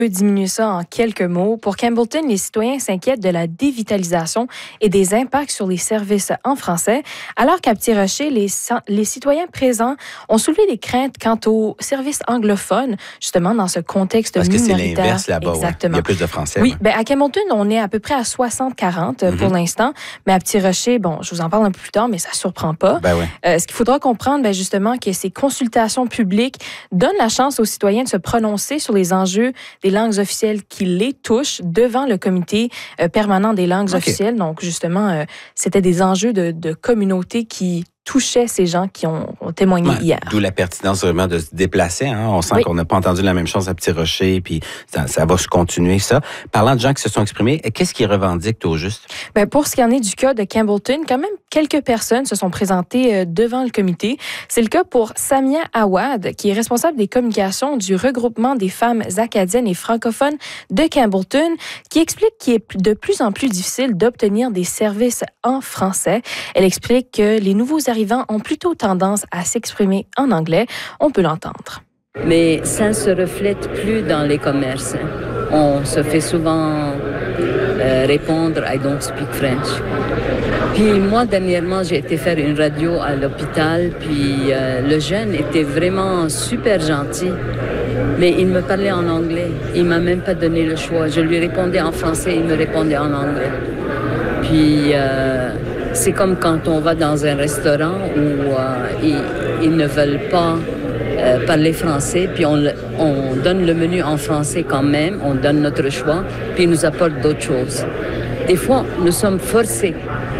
peut diminuer ça en quelques mots. Pour Campbellton, les citoyens s'inquiètent de la dévitalisation et des impacts sur les services en français, alors qu'à Petit Rocher, les citoyens présents ont soulevé des craintes quant aux services anglophones, justement dans ce contexte minoritaire. Parce que c'est l'inverse là-bas. Exactement. Ouais. Il y a plus de français. Oui, ouais. ben à Campbellton, on est à peu près à 60-40 pour l'instant, mais à Petit Rocher, bon, je vous en parle un peu plus tard, mais ça surprend pas. Ben ouais. Ce qu'il faudra comprendre, ben justement, que ces consultations publiques donnent la chance aux citoyens de se prononcer sur les enjeux des langues officielles qui les touchent devant le comité permanent des langues officielles. Donc, justement, c'était des enjeux de communauté qui touchaient ces gens qui ont témoigné hier. D'où la pertinence vraiment de se déplacer. Hein? On sent qu'on n'a pas entendu la même chose à Petit Rocher, puis ça va se continuer, ça. Parlant de gens qui se sont exprimés, qu'est-ce qu'ils revendiquent au juste? Ben, pour ce qui en est du cas de Campbellton, quand même, quelques personnes se sont présentées devant le comité. C'est le cas pour Samia Awad, qui est responsable des communications du regroupement des femmes acadiennes et francophones de Campbellton, qui explique qu'il est de plus en plus difficile d'obtenir des services en français. Elle explique que les nouveaux arrivants ont plutôt tendance à s'exprimer en anglais. On peut l'entendre. Mais ça ne se reflète plus dans les commerces. On se fait souvent répondre « I don't speak French ». Puis moi, dernièrement, j'ai été faire une radio à l'hôpital, puis le jeune était vraiment super gentil, mais il me parlait en anglais. Il m'a même pas donné le choix. Je lui répondais en français, il me répondait en anglais. Puis c'est comme quand on va dans un restaurant où ils ne veulent pas parler français, puis on donne le menu en français quand même, on donne notre choix, puis ils nous apportent d'autres choses. Des fois, nous sommes forcés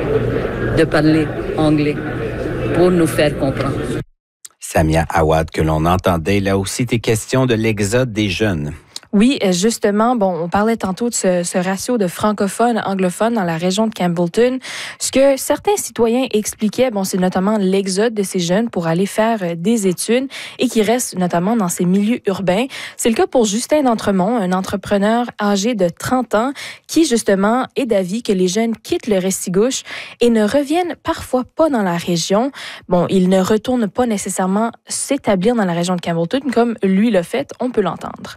de parler anglais pour nous faire comprendre. Samia Awad, que l'on entendait, là aussi, tes questions de l'exode des jeunes. Oui, justement, on parlait tantôt de ce ratio de francophones, anglophones dans la région de Campbellton. Ce que certains citoyens expliquaient, c'est notamment l'exode de ces jeunes pour aller faire des études et qui restent notamment dans ces milieux urbains. C'est le cas pour Justin D'Entremont, un entrepreneur âgé de 30 ans qui, justement, est d'avis que les jeunes quittent le Restigouche et ne reviennent parfois pas dans la région. Ils ne retournent pas nécessairement s'établir dans la région de Campbellton comme lui l'a fait. On peut l'entendre.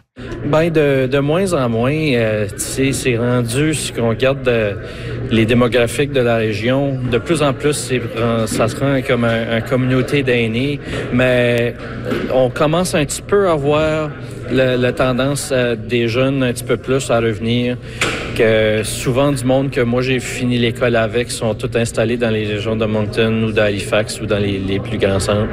De moins en moins, c'est rendu, si on regarde les démographiques de la région, de plus en plus, ça se rend comme une communauté d'aînés, mais on commence un petit peu à voir la tendance des jeunes un petit peu plus à revenir, que souvent du monde que moi j'ai fini l'école avec sont tous installés dans les régions de Moncton ou d'Halifax ou dans les plus grands centres.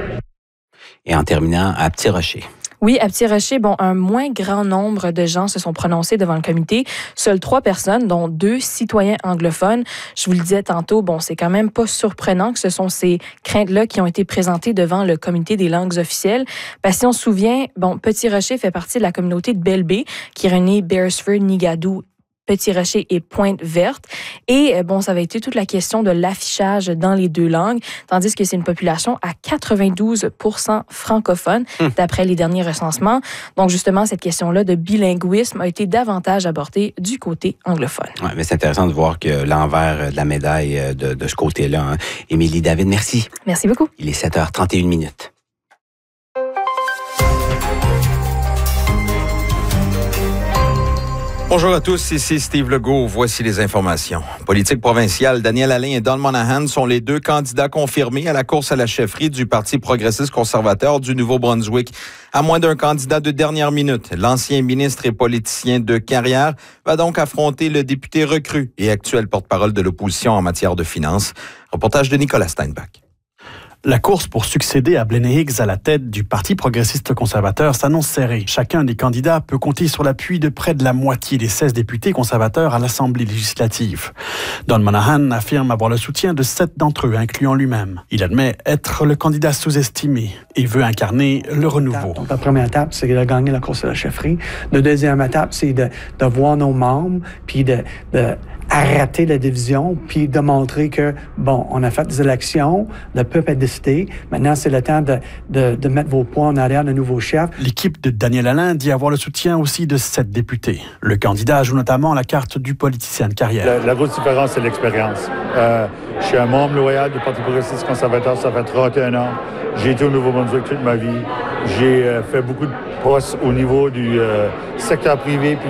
Et en terminant, à Petit Rocher. Oui, à Petit Rocher, un moins grand nombre de gens se sont prononcés devant le comité. Seules 3 personnes, dont 2 citoyens anglophones. Je vous le disais tantôt, c'est quand même pas surprenant que ce sont ces craintes-là qui ont été présentées devant le comité des langues officielles. Si on se souvient, Petit Rocher fait partie de la communauté de Belle Baie, qui réunit Beresford, Nigadoo, Petit Rocher et Pointe-Verte. Et ça avait été toute la question de l'affichage dans les 2 langues, tandis que c'est une population à 92% francophone, d'après les derniers recensements. Donc, justement, cette question-là de bilinguisme a été davantage abordée du côté anglophone. Oui, mais c'est intéressant de voir que l'envers de la médaille de ce côté-là. Hein. Émilie David, merci. Merci beaucoup. Il est 7h31. Bonjour à tous, ici Steve Legault. Voici les informations. Politique provinciale, Daniel Alain et Don Monahan sont les 2 candidats confirmés à la course à la chefferie du Parti progressiste conservateur du Nouveau-Brunswick. À moins d'un candidat de dernière minute, l'ancien ministre et politicien de carrière va donc affronter le député recru et actuel porte-parole de l'opposition en matière de finances. Reportage de Nicolas Steinbach. La course pour succéder à Blaine Higgs à la tête du Parti progressiste conservateur s'annonce serrée. Chacun des candidats peut compter sur l'appui de près de la moitié des 16 députés conservateurs à l'Assemblée législative. Don Monahan affirme avoir le soutien de 7 d'entre eux, incluant lui-même. Il admet être le candidat sous-estimé et veut incarner le renouveau. Donc, la première étape, c'est de gagner la course à la chefferie. La deuxième étape, c'est de voir nos membres, puis de arrêter la division, puis de montrer que, on a fait des élections, le peuple a décidé, maintenant c'est le temps de mettre vos points en arrière de nouveaux chefs. L'équipe de Daniel Alain dit avoir le soutien aussi de 7 députés. Le candidat joue notamment la carte du politicien de carrière. La grosse différence, c'est l'expérience. Je suis un membre loyal du Parti progressiste conservateur, ça fait 31 ans. J'ai été au Nouveau-Brunswick toute ma vie. J'ai fait beaucoup de postes au niveau du secteur privé.